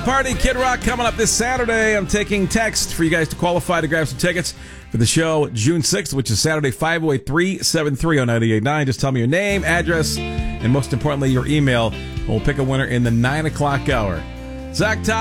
Party Kid Rock coming up this Saturday. I'm taking text for you guys to qualify to grab some tickets for the show June 6th, which is Saturday, 508-373-0989. Just tell me your name, address, and most importantly, your email. We'll pick a winner in the 9 o'clock hour. Zach Top.